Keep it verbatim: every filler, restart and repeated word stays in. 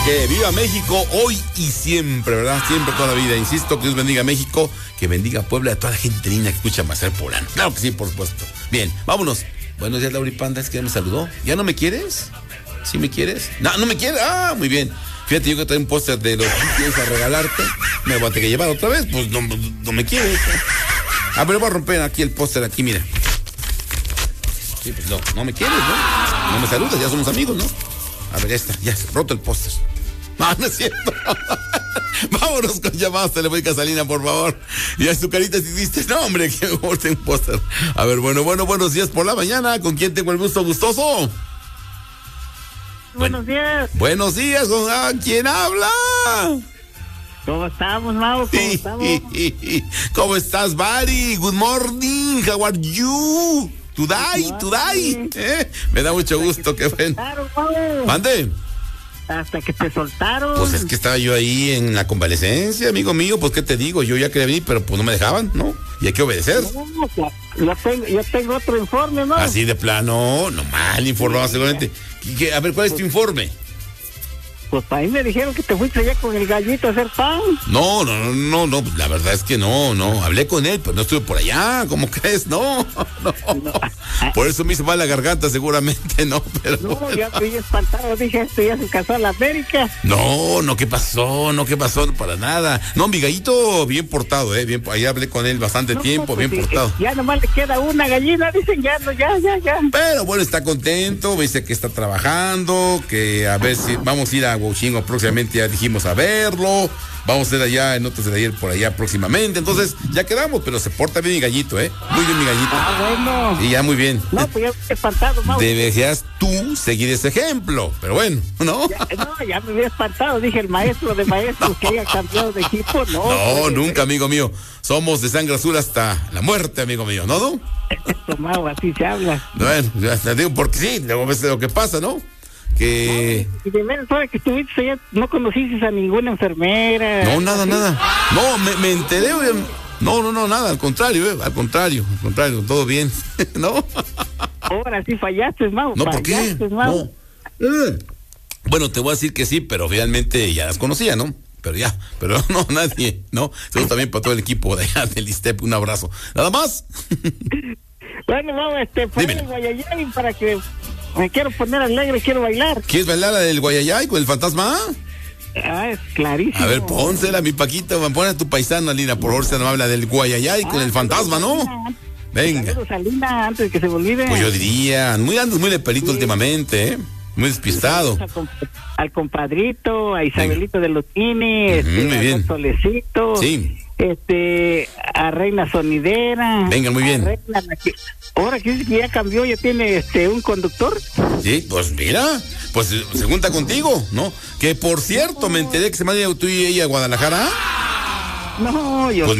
Que viva México hoy y siempre, ¿verdad? Siempre, toda la vida. Insisto, que Dios bendiga a México, que bendiga a Puebla, a toda la gente linda que escucha Master Poblano. Claro que sí, por supuesto. Bien, vámonos. Buenos días, Lauri Panda, es que ya me saludó. ¿Ya no me quieres? ¿Sí me quieres? No, no me quieres. Ah, muy bien. Fíjate, yo que traigo un póster de los que quieres a regalarte. Me voy a tener que llevar otra vez, pues no, no me quieres. A ver, voy a romper aquí el póster, aquí, mira. Sí, pues no, no me quieres, ¿no? No me saludas, ya somos amigos, ¿no? A ver, ya está, ya se roto el póster. No, no es cierto. Vámonos con llamadas telefónicas, Salina, por favor. Y a su carita si diste, no, hombre, que me guste un póster. A ver, bueno, bueno, buenos días por la mañana. ¿Con quién tengo el gusto gustoso? Buenos días. Buenos días, ¿con ah, quién habla? ¿Cómo estamos, Mau? ¿Cómo estamos? ¿Cómo estás, Bari? Good morning, how are you? Today, today. ¿Eh? Me da mucho gusto, qué bueno. Mande. Hasta que te soltaron. Pues es que estaba yo ahí en la convalecencia, amigo mío, pues qué te digo, yo ya quería venir, pero pues no me dejaban, ¿no? Y hay que obedecer. No, yo, tengo, yo tengo otro informe, ¿no? Así de plano, no mal informado seguramente. ¿Qué, a ver, ¿cuál es tu informe? Pues ahí me dijeron que te fuiste allá con el gallito a hacer pan. No, no, no, no, no, la verdad es que no, no, hablé con él, pero no estuve por allá, ¿cómo crees? No, no, no. Por eso me hizo mal la garganta seguramente, no, pero... No, bueno. Ya estoy espantado, dije, esto ya se casó a la América. No, no, ¿qué pasó? No, ¿qué pasó? Para nada. No, mi gallito bien portado, eh, bien, ahí hablé con él bastante no, tiempo, pues, bien sí, portado. Ya nomás le queda una gallina, dicen, ya, no, ya, ya, ya. Pero bueno, está contento, me dice que está trabajando, que a ver si vamos a ir a Huachingo próximamente, ya dijimos a verlo, vamos a ir allá en Notas de ayer por allá próximamente, entonces ya quedamos, pero se porta bien mi gallito, ¿eh? Muy bien mi gallito. Ah, bueno. Y ya muy bien. No, pues ya me he espantado, Mau. Deberías tú seguir ese ejemplo, pero bueno, ¿no? Ya, no, ya me había espantado, dije el maestro de maestros no. Que haya cambiado de equipo, no. No, pues, nunca, amigo mío, somos de sangre azul hasta la muerte, amigo mío, ¿no? ¿No? Esto, Mau, así se habla. Bueno, ya te digo, porque sí, luego ves lo que pasa, ¿no? Que... No, y de menos ahora que estuviste allá, no conociste a ninguna enfermera. No, nada, ¿sí? nada. No, me, me enteré, no, no, no, nada, al contrario, eh, al contrario, al contrario, todo bien, ¿no? Ahora sí fallaste, Mau. No, ¿por qué? No. Eh. Bueno, te voy a decir que sí, pero realmente ya las conocía, ¿no? Pero ya, pero no, nadie, ¿no? Eso también para todo el equipo de allá del ISTEP, un abrazo. ¿Nada más? Bueno, Mau, este, pon el guayayay para que... Me quiero poner alegre, quiero bailar. ¿Quieres bailar la del Guayayay con el fantasma? Ah, es clarísimo. A ver, pónsela, mi Paquito, pon a tu paisana, Lina, por favor, se no habla del Guayayay ah, con el fantasma, ¿no? Venga. Saludos a Lina, antes de que se me olvide. Pues yo diría, muy andas muy de pelito sí. últimamente, ¿eh? Muy despistado. Al, comp al compadrito, a Isabelito Venga. de Lotini, uh-huh, este, muy bien. a Solecito. Sí. Este, a Reina Sonidera. Venga, muy bien. Reina, ahora que dice que ya cambió, ya tiene este un conductor. Sí, pues mira, pues se junta contigo, ¿no? Que por cierto, me enteré que se me ha ido tú y ella a Guadalajara. No, yo. Pues